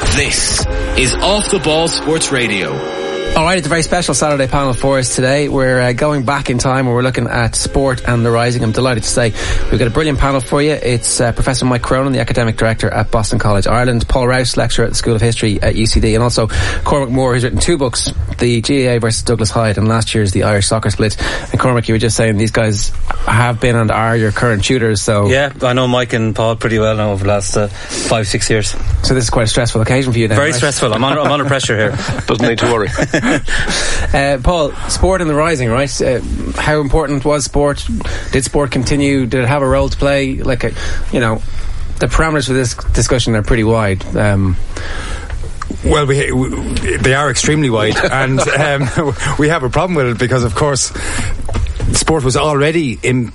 This is Off the Ball Sports Radio. Alright, it's a very special Saturday panel for us today. We're going back in time and we're looking at sport and the rising. I'm delighted to say we've got a brilliant panel for you. It's Professor Mike Cronin, the Academic Director at Boston College, Ireland, Paul Rouse, Lecturer at the School of History at UCD, and also Cormac Moore, who's written two books, the GAA versus Douglas Hyde and last year's the Irish Soccer Split. And Cormac, you were just saying these guys have been and are your current tutors, so... Yeah, I know Mike and Paul pretty well now over the last 5-6 years. So this is quite a stressful occasion for you then, Very right? stressful. I'm under pressure here. Doesn't need to worry. Paul, sport and the rising, right? How important was sport? Did sport continue? Did it have a role to play? The parameters for this discussion are pretty wide. Well, they are extremely wide, and we have a problem with it because, of course, sport was already kind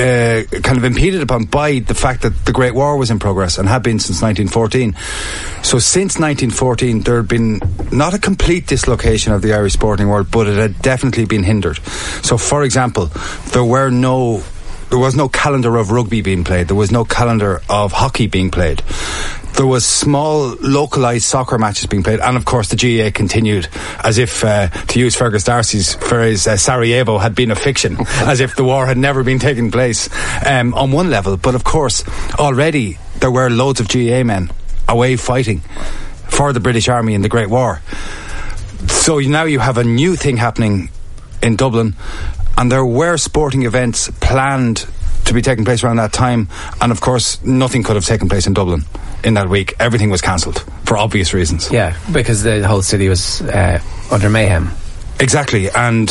of impeded upon by the fact that the Great War was in progress and had been since 1914. So since 1914 there had been not a complete dislocation of the Irish sporting world, but it had definitely been hindered. So for example, there was no calendar of rugby being played, there was no calendar of hockey being played. There was small localised soccer matches being played, and of course the GAA continued as if, to use Fergus Darcy's phrase, Sarajevo had been a fiction, as if the war had never been taking place on one level. But of course already there were loads of GAA men away fighting for the British Army in the Great War. So now you have a new thing happening in Dublin, and there were sporting events planned to be taking place around that time, and of course nothing could have taken place in Dublin in that week. Everything was cancelled for obvious reasons. Yeah, because the whole city was under mayhem. Exactly, and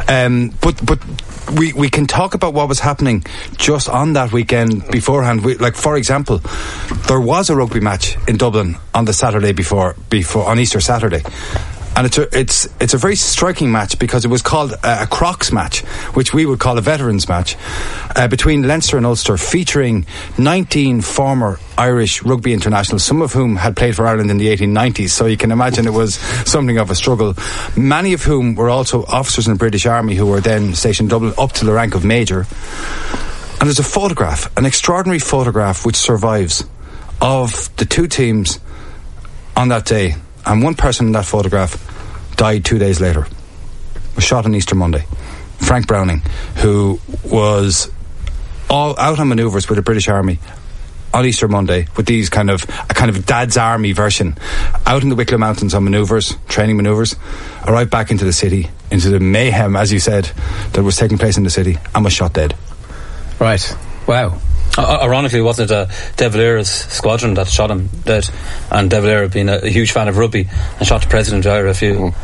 but we can talk about what was happening just on that weekend beforehand. For example, there was a rugby match in Dublin on the Saturday before on Easter Saturday. And it's a very striking match because it was called a Crocs match, which we would call a veterans match, between Leinster and Ulster, featuring 19 former Irish rugby internationals, some of whom had played for Ireland in the 1890s. So you can imagine it was something of a struggle. Many of whom were also officers in the British Army who were then stationed in Dublin up to the rank of major. And there's a photograph, an extraordinary photograph, which survives of the two teams on that day. And one person in that photograph died 2 days later. Was shot on Easter Monday. Frank Browning, who was all out on manoeuvres with the British Army on Easter Monday with these a kind of Dad's Army version, out in the Wicklow Mountains on manoeuvres, training manoeuvres, arrived back into the city, into the mayhem, as you said, that was taking place in the city, and was shot dead. Right. Wow. Ironically, wasn't it De Valera's squadron that shot him dead? And De Valera being a huge fan of rugby and shot the President RFU.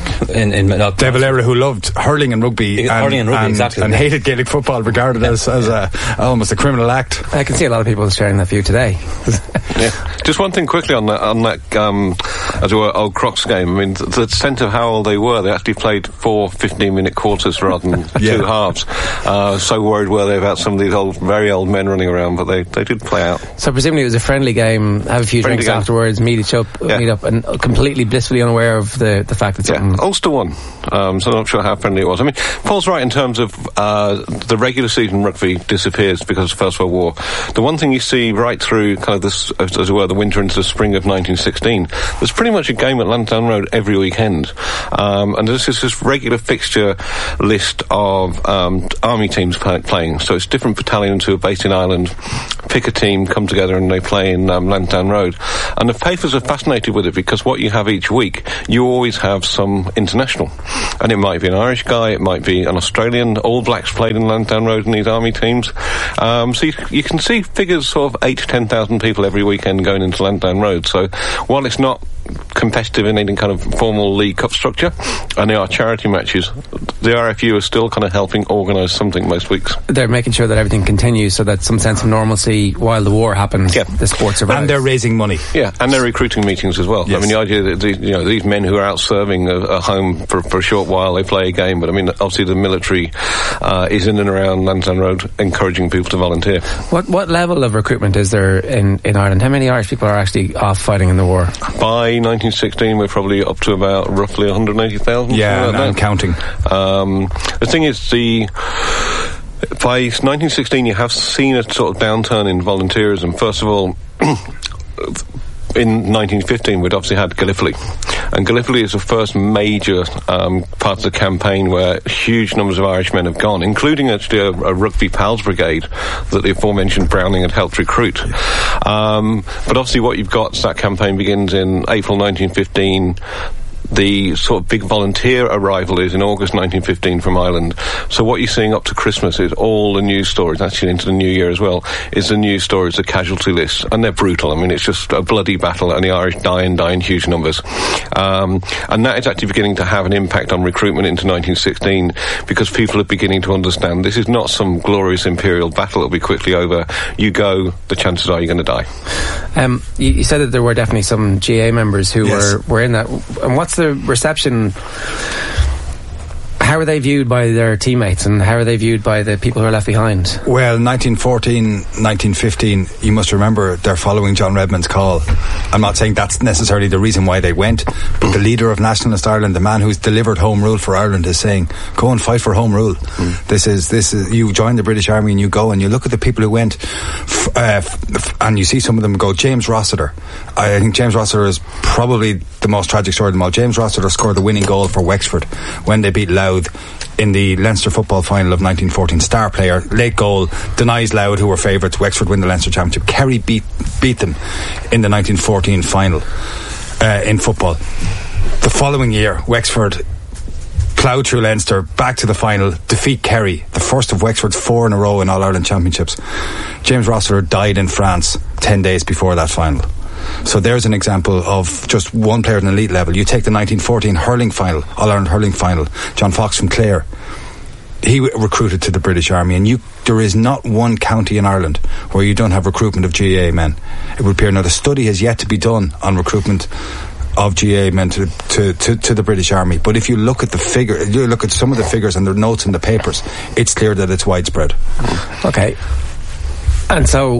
De Valera, who loved hurling and rugby, exactly, and hated Gaelic football, regarded as almost a criminal act. I can see a lot of people sharing that view today. Yeah. Just one thing quickly on that as it were, old Crocs game. I mean, the extent of how old they were, they actually played 4 15-minute quarters rather than two halves. So worried were they about some of these very old men running around, but they did play out. So presumably it was a friendly game, have a few drinks afterwards, meet up, and completely blissfully unaware of the fact that something... Ulster won, so I'm not sure how friendly it was. I mean, Paul's right in terms of the regular season rugby disappears because of the First World War. The one thing you see right through kind of this, as it were, the winter into the spring of 1916, there's pretty much a game at Lansdowne Road every weekend. And there's this regular fixture list of army teams playing. So it's different battalions who are based in Ireland, pick a team, come together and they play in Lansdowne Road. And the papers are fascinated with it because what you have each week, you always have some international. And it might be an Irish guy, it might be an Australian. All Blacks played in Lansdowne Road in these army teams. So you can see figures of 8,000 to 10,000 people every weekend going into Lansdowne Road. So while it's not competitive in any kind of formal League Cup structure, and they are charity matches, the RFU is still kind of helping organise something most weeks. They're making sure that everything continues so that some sense of normalcy while the war happens, the sport survives. And they're raising money. Yeah, and they're recruiting meetings as well. Yes. I mean, the idea that these men who are out serving are home for a short while, they play a game, but I mean, obviously the military is in and around Lansdowne Road encouraging people to volunteer. What level of recruitment is there in Ireland? How many Irish people are actually off fighting in the war? By 1916 we're probably up to about roughly 180,000. Yeah, and counting. The thing is, by 1916 you have seen a sort of downturn in volunteerism. First of all, in 1915, we'd obviously had Gallipoli. And Gallipoli is the first major part of the campaign where huge numbers of Irishmen have gone, including actually a rugby pals brigade that the aforementioned Browning had helped recruit. But obviously what you've got is that campaign begins in April 1915. The sort of big volunteer arrival is in August 1915 from Ireland. So what you're seeing up to Christmas is all the news stories, actually into the new year as well, is the news stories, the casualty lists, and they're brutal. I mean, it's just a bloody battle, and the Irish die in huge numbers. And that is actually beginning to have an impact on recruitment into 1916, because people are beginning to understand this is not some glorious imperial battle that'll be quickly over. You go, the chances are you're going to die. You said that there were definitely some GA members who were in that. And what's the reception? How are they viewed by their teammates, and how are they viewed by the people who are left behind? Well, 1914, 1915, you must remember they're following John Redmond's call. I'm not saying that's necessarily the reason why they went, but the leader of Nationalist Ireland, the man who's delivered home rule for Ireland, is saying, go and fight for home rule. This is you join the British Army and you go, and you look at the people who went, and you see some of them go. James Rossiter. I think James Rossiter is probably the most tragic story of them all. James Rossiter scored the winning goal for Wexford when they beat Louth in the Leinster football final of 1914. Star player, late goal, denies Louth, who were favourites. Wexford win the Leinster Championship. Kerry beat them in the 1914 final in football. The following year, Wexford ploughed through Leinster, back to the final, defeat Kerry, the first of Wexford's 4 in a row in All-Ireland Championships. James Rossiter died in France 10 days before that final. So there's an example of just one player at an elite level. You take the 1914 hurling final, All-Ireland hurling final, John Fox from Clare. He recruited to the British Army, and there is not one county in Ireland where you don't have recruitment of GAA men. It would appear now the study has yet to be done on recruitment of GAA men to the British Army. But if you look at the figure, you look at some of the figures and the notes in the papers, it's clear that it's widespread. Okay. And so,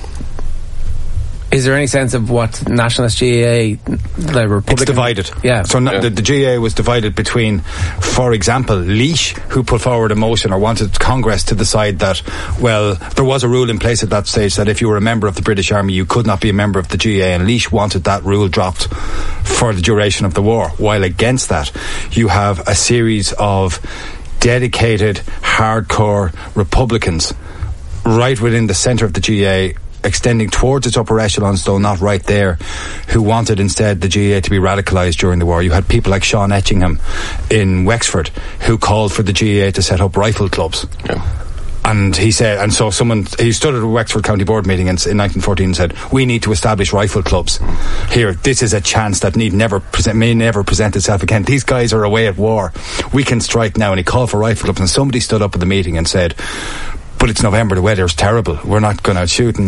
is there any sense of what nationalist GAA, the Republican... It's divided. Yeah. So the GAA was divided between, for example, Laois, who put forward a motion or wanted Congress to decide that, well, there was a rule in place at that stage that if you were a member of the British Army, you could not be a member of the GAA, and Laois wanted that rule dropped for the duration of the war. While against that, you have a series of dedicated, hardcore Republicans right within the centre of the GAA, extending towards its upper echelons, though not right there, who wanted instead the GAA to be radicalised during the war. You had people like Sean Etchingham in Wexford who called for the GAA to set up rifle clubs. Yeah. And he said, and so he stood at a Wexford County Board meeting in 1914 and said, we need to establish rifle clubs here. This is a chance that may never present itself again. These guys are away at war. We can strike now. And he called for rifle clubs, and somebody stood up at the meeting and said, but it's November, the weather's terrible, we're not going out shooting,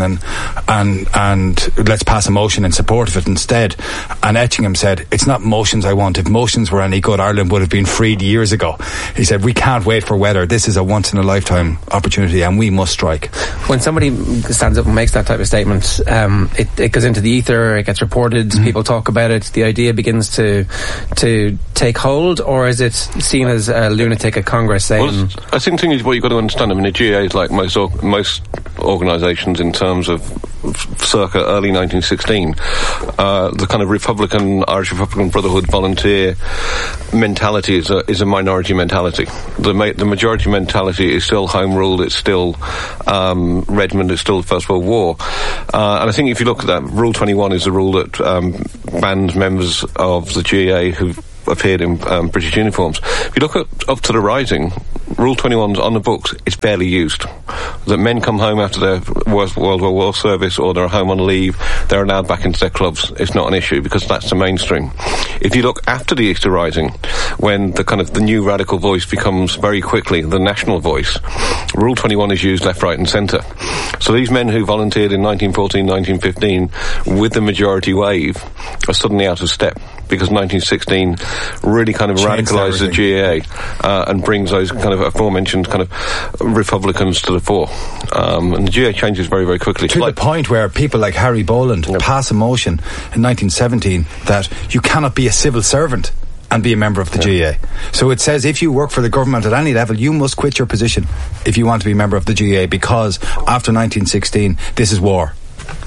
and let's pass a motion in support of it instead. And Etchingham said, it's not motions I want. If motions were any good, Ireland would have been freed years ago. He said, we can't wait for weather. This is a once in a lifetime opportunity, and we must strike. When somebody stands up and makes that type of statement, it goes into the ether, it gets reported, people talk about it, the idea begins to take hold, or is it seen as a lunatic at Congress saying... Well, I think the thing is, what you've got to understand, I mean, the GAA is like most organisations in terms of circa early 1916, the kind of Irish Republican Brotherhood volunteer mentality is a minority mentality. The majority mentality is still home ruled. It's still Redmond. It's still the First World War. And I think if you look at that, Rule 21 is the rule that bans members of the GAA who've appeared in British uniforms. If you look up to the Rising, Rule 21's on the books, it's barely used. That men come home after their World War service, or they're home on leave, they're allowed back into their clubs. It's not an issue, because that's the mainstream. If you look after the Easter Rising, when the new radical voice becomes very quickly the national voice, Rule 21 is used left, right and centre. So these men who volunteered in 1914, 1915 with the majority wave are suddenly out of step, because 1916 really kind of radicalised the GAA and brings those kind of aforementioned kind of Republicans to the fore. And the GAA changes very, very quickly. To the point where people like Harry Boland pass a motion in 1917 that you cannot be a civil servant and be a member of the GAA. So it says if you work for the government at any level, you must quit your position if you want to be a member of the GAA, because after 1916, this is war.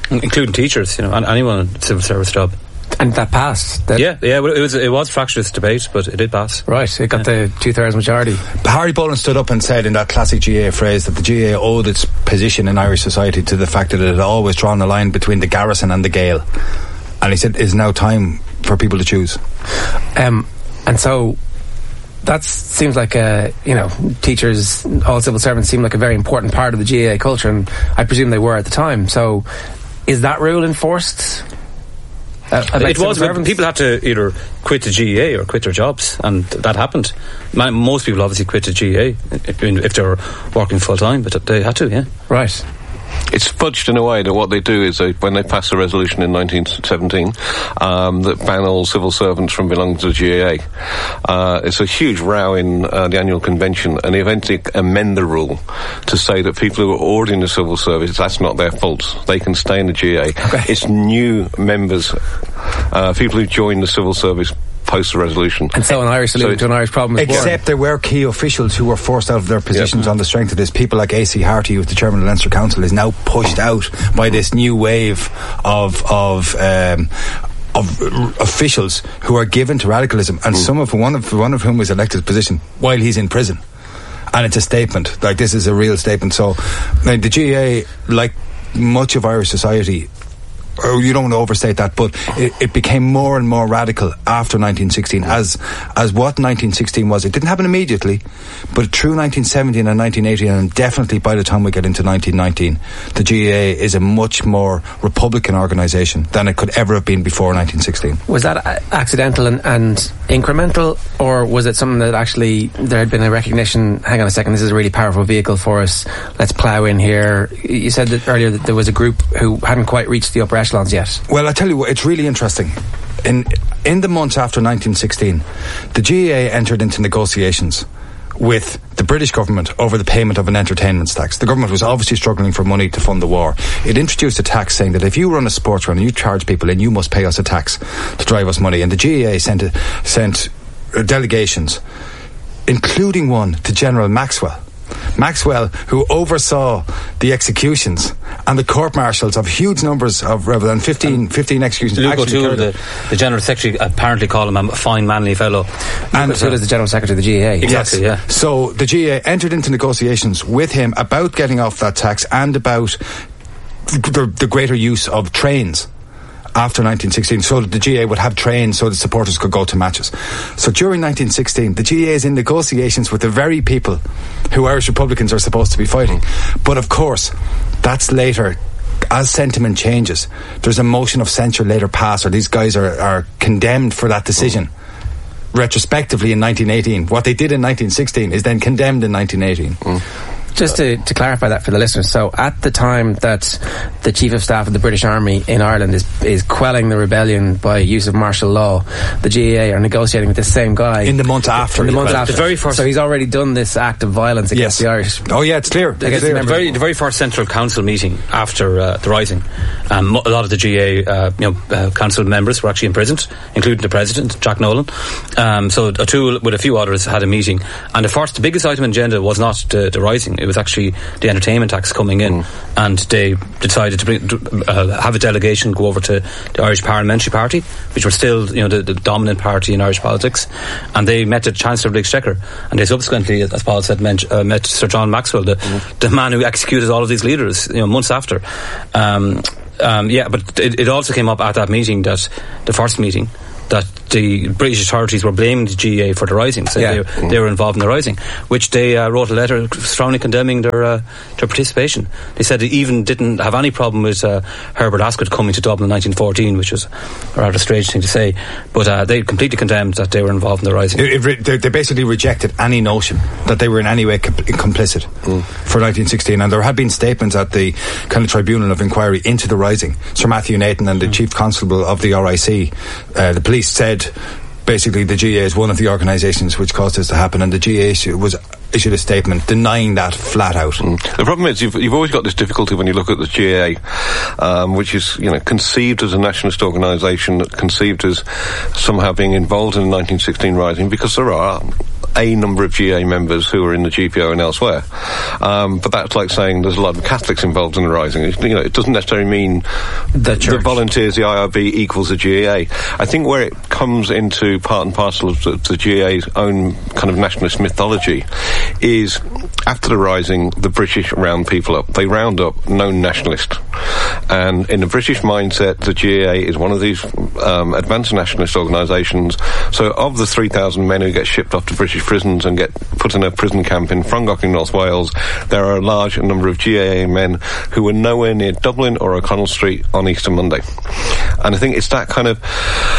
including teachers, and anyone in a civil service job. And that passed. It was fractious debate, but it did pass. Right, it got the 2/3 majority. Harry Boland stood up and said in that classic GAA phrase that the GAA owed its position in Irish society to the fact that it had always drawn a line between the garrison and the Gael. And he said it's now time for people to choose. And so that seems like teachers, all civil servants seem like a very important part of the GAA culture, and I presume they were at the time. So is that rule enforced? It was. People had to either quit the GAA or quit their jobs, and that happened. Most people obviously quit the GAA if they were working full time, but they had to, yeah. Right. It's fudged in a way that what they do is when they pass a resolution in 1917 that ban all civil servants from belonging to the GAA. It's a huge row in the annual convention, and they eventually amend the rule to say that people who are already in the civil service, that's not their fault. They can stay in the GAA. Okay. It's new members, people who join the civil service post the resolution. And so an Irish solution to an Irish problem is born. Except there were key officials who were forced out of their positions on the strength of this. People like A.C. Harty, who's the chairman of the Leinster Council, is now pushed out by this new wave of officials who are given to radicalism, and one of whom was elected position while he's in prison. And it's a statement. Like, this is a real statement. So the GAA, like much of Irish society, you don't want to overstate that, but it became more and more radical after 1916, as what 1916 was. It didn't happen immediately, but through 1917 and 1918, and definitely by the time we get into 1919, the GAA is a much more Republican organisation than it could ever have been before 1916. Was that accidental and incremental, or was it something that actually there had been a recognition, hang on a second, this is a really powerful vehicle for us, let's plough in here? You said that earlier that there was a group who hadn't quite reached the upper echelons yet. Well, I tell you what, it's really interesting. In the months after 1916, the GAA entered into negotiations with the British government over the payment of an entertainment tax. The government was obviously struggling for money to fund the war. It introduced a tax saying that if you run a sports run and you charge people in, you must pay us a tax to drive us money. And the GAA sent delegations, including one to General Maxwell, who oversaw the executions and the court-martials of huge numbers of rebels, and 15 executions. Luke O'Toole, the General Secretary, apparently called him a fine, manly fellow. And O'Toole is the General Secretary of the GAA. Exactly, yes. Yeah. So the GAA entered into negotiations with him about getting off that tax and about the greater use of trains after 1916, so that the GAA would have trains so the supporters could go to matches. So during 1916, the GAA is in negotiations with the very people who Irish Republicans are supposed to be fighting. But of course, that's later, as sentiment changes, there's a motion of censure later passed, or these guys are condemned for that decision. Retrospectively in 1918. What they did in 1916 is then condemned in 1918. Just to clarify that for the listeners, so at the time that the Chief of Staff of the British Army in Ireland is quelling the rebellion by use of martial law, the GAA are negotiating with this same guy in the month after. The very first. So he's already done this act of violence against the Irish. Oh yeah, it's clear. The very first Central Council meeting after the Rising, a lot of the GAA council members were actually imprisoned, including the President, Jack Nolan. So O'Toole, with a few others, had a meeting, and the biggest item on the agenda was not the Rising. It was actually the entertainment tax coming in, and they decided to have a delegation go over to the Irish Parliamentary Party, which were still the dominant party in Irish politics, and they met the Chancellor of the Exchequer, and they subsequently, as Paul said, met Sir John Maxwell, the man who executed all of these leaders months after. But it also came up at that meeting, that the first meeting, that the British authorities were blaming the GAA for the Rising, so they were involved in the Rising, which they wrote a letter strongly condemning their participation. They said they even didn't have any problem with Herbert Asquith coming to Dublin in 1914, which was a rather strange thing to say, but they completely condemned that they were involved in the Rising. They basically rejected any notion that they were in any way complicit for 1916, and there had been statements at the kind of Tribunal of Inquiry into the Rising. Sir Matthew Nathan and the Chief Constable of the RIC, the police, said basically the GAA is one of the organisations which caused this to happen, and the GAA issued a statement denying that flat out. The problem is you've always got this difficulty when you look at the GAA, which is conceived as a nationalist organisation, conceived as somehow being involved in the 1916 Rising, because there are a number of GA members who are in the GPO and elsewhere. But that's like saying there's a lot of Catholics involved in the Rising. It doesn't necessarily mean the volunteers, the IRB equals the GAA. I think where it comes into part and parcel of the GAA's own kind of nationalist mythology is after the Rising, the British round people up. They round up known nationalists. And in the British mindset, the GAA is one of these advanced nationalist organisations. So of the 3,000 men who get shipped off to British prisons and get put in a prison camp in Llangollen, North Wales, there are a large number of GAA men who were nowhere near Dublin or O'Connell Street on Easter Monday. And I think it's that kind of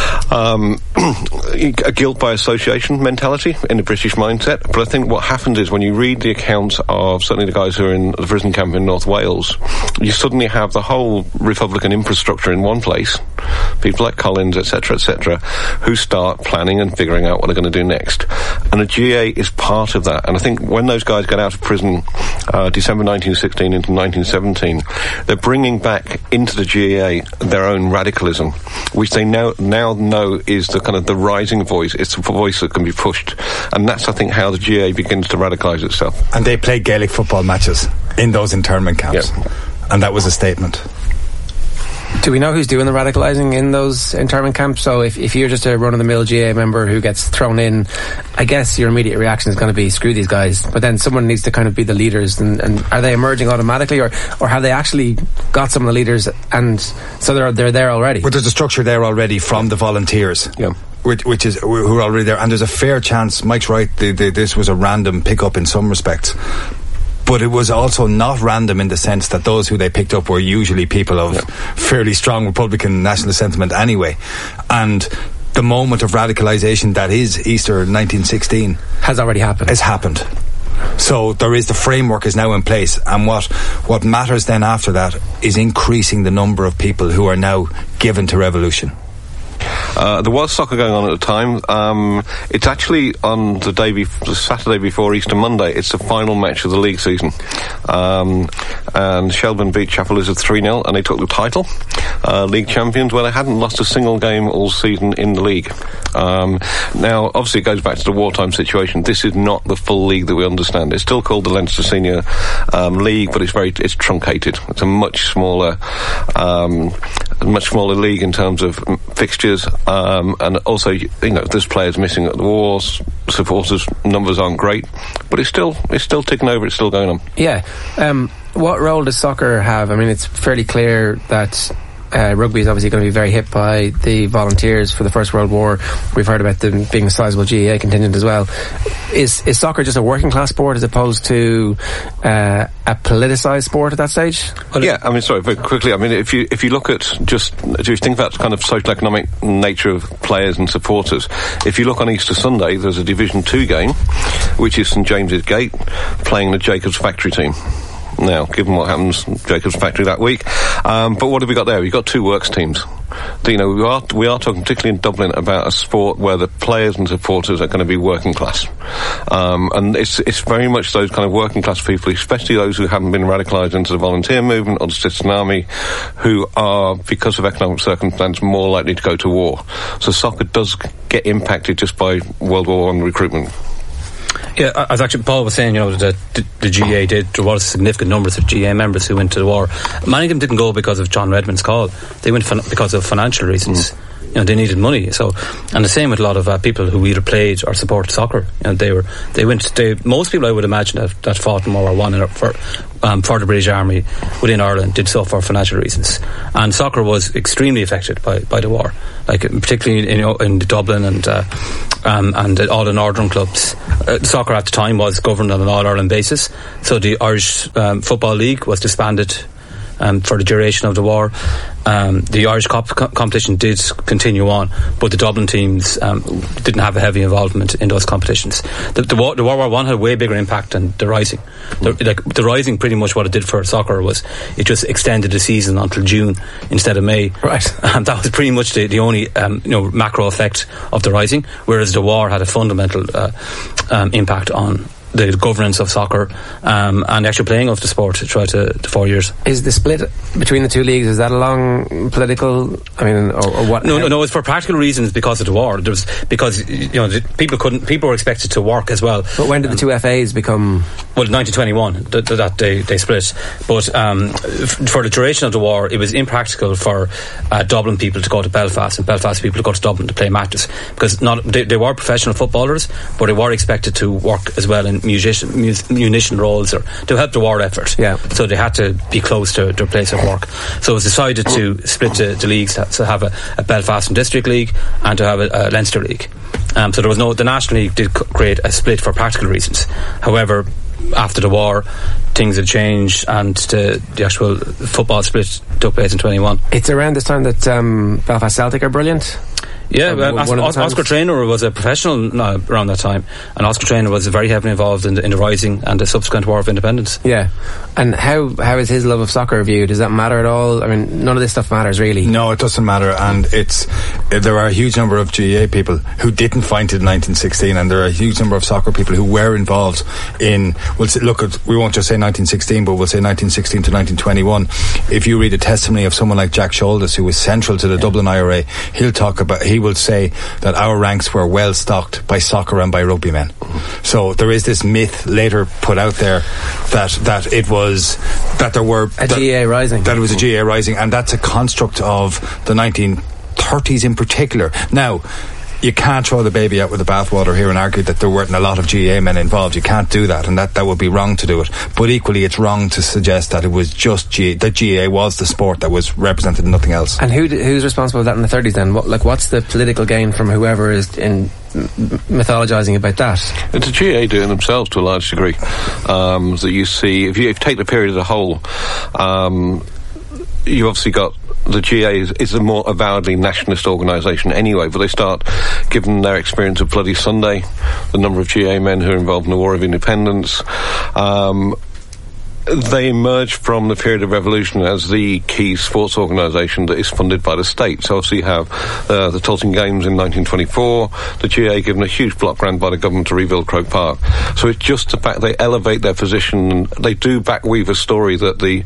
a guilt by association mentality in the British mindset. But I think what happens is when you read the accounts of certainly the guys who are in the prison camp in North Wales, you suddenly have the whole Republican infrastructure in one place, people like Collins, etc., who start planning and figuring out what they're going to do next. And the GA is part of that. And I think when those guys get out of prison, December 1916 into 1917, they're bringing back into the GA their own radicalism, which they now know is the kind of the rising voice. It's a voice that can be pushed. And that's, I think, how the GA begins to radicalise itself. And they play Gaelic football matches in those internment camps. Yep. And that was a statement. Do we know who's doing the radicalising in those internment camps? So if you're just a run-of-the-mill GA member who gets thrown in, I guess your immediate reaction is going to be, screw these guys. But then someone needs to kind of be the leaders. And are they emerging automatically? Or have they actually got some of the leaders and so they're there already? But there's a structure there already from the volunteers. Yeah. Which is who are already there. And there's a fair chance, Mike's right, this was a random pick-up in some respects. But it was also not random in the sense that those who they picked up were usually people of fairly strong Republican nationalist sentiment anyway. And the moment of radicalisation that is Easter 1916 has already happened. Has happened. So the framework is now in place, and what matters then after that is increasing the number of people who are now given to revolution. There was soccer going on at the time. It's actually on the Saturday before Easter Monday. It's the final match of the league season. And Shelburne beat Chapel Lizard 3-0 and they took the title. League champions, where they hadn't lost a single game all season in the league. Now, obviously it goes back to the wartime situation. This is not the full league that we understand. It's still called the Leinster Senior League, but it's truncated. It's a much smaller league in terms of fixtures, and also, there's players missing at the wars, supporters numbers aren't great, but it's still ticking over, it's still going on. Yeah. What role does soccer have? I mean, it's fairly clear that rugby is obviously going to be very hit by the volunteers for the First World War. We've heard about them being a sizable GAA contingent as well. Is soccer just a working class sport as opposed to a politicised sport at that stage? Yeah, I mean, sorry, very quickly. I mean, if you look at if you think about kind of social economic nature of players and supporters, if you look on Easter Sunday, there's a Division 2 game, which is St James's Gate playing the Jacobs Factory team. Now, given what happens Jacobs Factory that week, but what have we got there? We've got two works teams. We are talking, particularly in Dublin, about a sport where the players and supporters are going to be working class, and it's very much those kind of working class people, especially those who haven't been radicalised into the volunteer movement or the citizen army, who are, because of economic circumstance, more likely to go to war. So soccer does get impacted just by World War I recruitment. Yeah, as actually Paul was saying, that the GA there was significant numbers of GA members who went to the war. Many of them didn't go because of John Redmond's call. They went because of financial reasons. They needed money. So, and the same with a lot of people who either played or supported soccer. Most people, I would imagine, that fought in World War I for the British Army within Ireland did so for financial reasons. And soccer was extremely affected by the war, like particularly in Dublin and all the northern clubs. Soccer at the time was governed on an All-Ireland basis, so the Irish Football League was disbanded for the duration of the war. The Irish competition did continue on, but the Dublin teams didn't have a heavy involvement in those competitions. The World War I had a way bigger impact than the Rising. The Rising, pretty much what it did for soccer was it just extended the season until June instead of May. Right. That was pretty much the only macro effect of the Rising, whereas the war had a fundamental impact on the governance of soccer and the actual playing of the sport throughout the 4 years. Is the split between the two leagues, is that along political, or what? No, it's for practical reasons because of the war. There was, because people were expected to work as well. But when did the two FAs become? Well, 1921 that they split. But for the duration of the war, it was impractical for Dublin people to go to Belfast and Belfast people to go to Dublin to play matches, because they were professional footballers, but they were expected to work as well in munition roles or to help the war effort. Yeah. So they had to be close to their place of work. So it was decided to split the leagues, to have a Belfast and District League and to have a Leinster League. So there was the National League did create a split for practical reasons. However, after the war, things have changed and the actual football split took place in 21. It's around this time that Belfast Celtic are brilliant. Yeah, Oscar Traynor was a professional around that time, and Oscar Traynor was very heavily involved in the Rising and the subsequent War of Independence. Yeah, and how is his love of soccer viewed? Does that matter at all? I mean, none of this stuff matters really. No, it doesn't matter, and there are a huge number of GAA people who didn't find it in 1916, and there are a huge number of soccer people who were involved in. We won't just say 1916, but we'll say 1916 to 1921. If you read a testimony of someone like Jack Shouldes, who was central to the Dublin IRA, he will say that our ranks were well stocked by soccer and by rugby men. So there is this myth later put out there that it was that there were GAA Rising. That it was a GAA Rising, and that's a construct of the 1930s in particular. Now, you can't throw the baby out with the bathwater here and argue that there weren't a lot of GAA men involved. You can't do that, and that would be wrong to do it. But equally, it's wrong to suggest that it was just that GAA was the sport that was represented and nothing else. And who's responsible for that in the 30s then? What's the political gain from whoever is in mythologising about that? It's the GAA doing themselves to a large degree. That you see, if you take the period as a whole, you obviously got the GAA is a more avowedly nationalist organisation anyway, but they start, given their experience of Bloody Sunday, the number of GAA men who are involved in the War of Independence, they emerge from the period of revolution as the key sports organisation that is funded by the state. So obviously you have the Tolton Games in 1924, the GAA given a huge block grant by the government to rebuild Croke Park. So it's just the fact they elevate their position, and they do backweave a story that the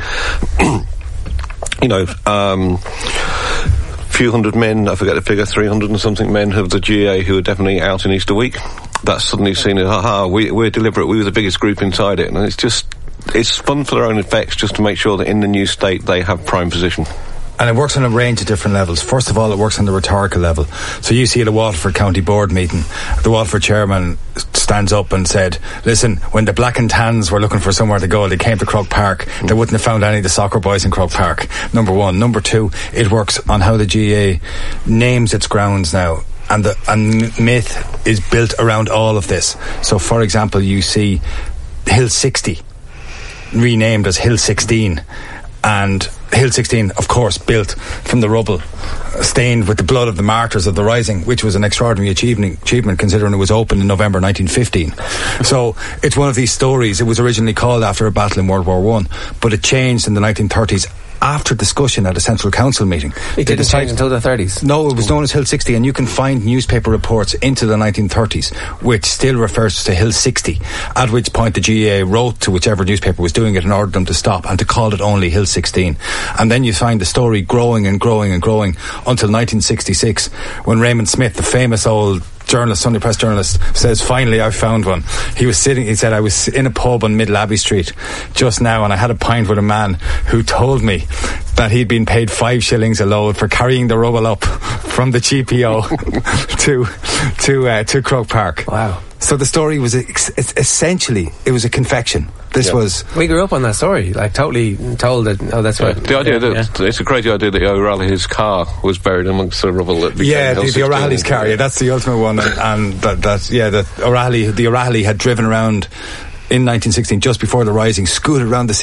few hundred men, I forget the figure, 300 and something men of the GAA who are definitely out in Easter week, that's suddenly seen as, we're deliberate, we were the biggest group inside it. And it's fun for their own effects, just to make sure that in the new state they have prime position. And it works on a range of different levels. First of all, it works on the rhetorical level. So you see at a Waterford County Board meeting, the Waterford chairman stands up and said, listen, when the Black and Tans were looking for somewhere to go, they came to Croke Park. They wouldn't have found any of the soccer boys in Croke Park. Number one. Number two, it works on how the GAA names its grounds now. And myth is built around all of this. So, for example, you see Hill 60 renamed as Hill 16, and Hill 16, of course, built from the rubble, stained with the blood of the martyrs of the Rising, which was an extraordinary achievement considering it was opened in November 1915. So it's one of these stories. It was originally called after a battle in World War I, but it changed in the 1930s after discussion at a Central Council meeting. It didn't change until the 30s? No, it was known as Hill 60, and you can find newspaper reports into the 1930s which still refers to Hill 60, at which point the GAA wrote to whichever newspaper was doing it and ordered them to stop and to call it only Hill 16. And then you find the story growing and growing and growing until 1966, when Raymond Smith, the famous old journalist, Sunday Press journalist, says, finally I found one. He said, I was in a pub on Middle Abbey Street just now, and I had a pint with a man who told me that he'd been paid 5 shillings a load for carrying the rubble up from the GPO to Croke Park. Wow. So the story was essentially, it was a confection. We grew up on that story, like totally told that. Oh, that's right. The idea that it's a crazy idea that O'Reilly's car was buried amongst the rubble. That the O'Reilly's car. Yeah, that's the ultimate one, and that O'Reilly had driven around in 1916 just before the Rising, scooted around the